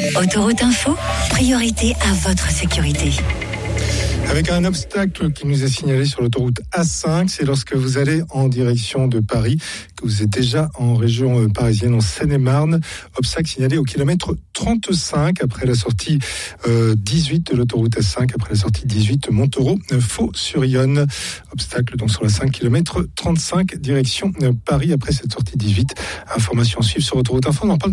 Autoroute Info, priorité à votre sécurité. Avec un obstacle qui nous est signalé sur l'autoroute A5, c'est lorsque vous allez en direction de Paris, que vous êtes déjà en région parisienne, en Seine-et-Marne. Obstacle signalé au kilomètre 35 après la sortie 18 de l'autoroute A5, après la sortie 18 Montaureau-Faux-sur-Yonne. Obstacle donc sur la 5 km 35 direction Paris après cette sortie 18. Information à suivre sur Autoroute Info. On en parle